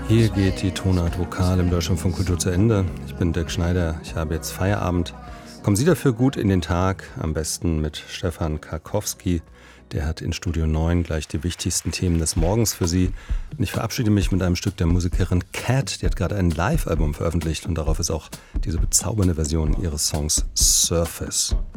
Hier geht die Tonart Vokal im Deutschlandfunk Kultur zu Ende. Ich bin Dirk Schneider, ich habe jetzt Feierabend. Kommen Sie dafür gut in den Tag, am besten mit Stefan Karkowski. Der hat in Studio 9 gleich die wichtigsten Themen des Morgens für Sie. Und ich verabschiede mich mit einem Stück der Musikerin Cat. Die hat gerade ein Live-Album veröffentlicht und darauf ist auch diese bezaubernde Version ihres Songs Surface.